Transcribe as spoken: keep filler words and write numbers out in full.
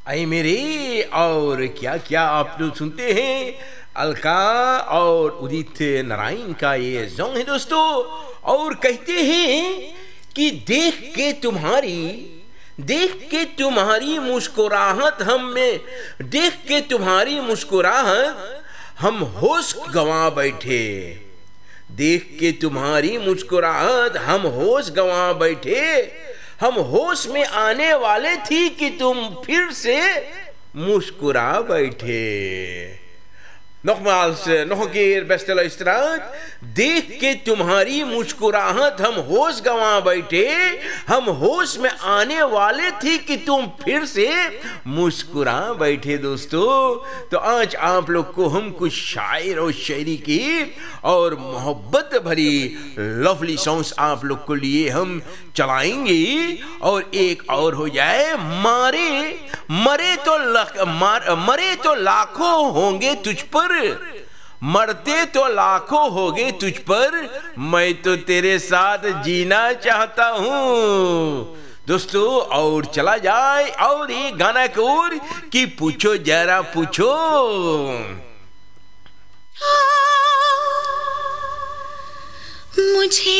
आई मेरे। और क्या क्या आप लोग सुनते हैं, अलका और उदित नारायण का ये सॉन्ग है दोस्तों। और कहते हैं कि देख के तुम्हारी देख के तुम्हारी मुस्कुराहट हम में देख के तुम्हारी मुस्कुराहट हम होश गंवा बैठे। देख के तुम्हारी मुस्कुराहट हम होश गंवा बैठे। हम होश में आने वाले थी कि तुम फिर से मुस्कुरा बैठे। Nogmaals, uh, nog een keer, beste luisteraar. देख के तुम्हारी मुस्कुराहट हम होश गंवा बैठे। हम होश में आने वाले थे कि तुम फिर से मुस्कुरा बैठे। दोस्तों, तो आज आप लोग को हम कुछ शायर और शायरी की और मोहब्बत भरी लवली सॉन्ग्स आप लोग को लिए हम चलाएंगे। और एक और हो जाए, मारे मरे तो लख मार मरे तो लाखों होंगे तुझ पर, मरते तो लाखों होंगे तुझ पर, मैं तो तेरे साथ जीना चाहता हूँ। दोस्तों, और चला जाए और एक गाना की ओर कि पूछो जरा पूछो। मुझे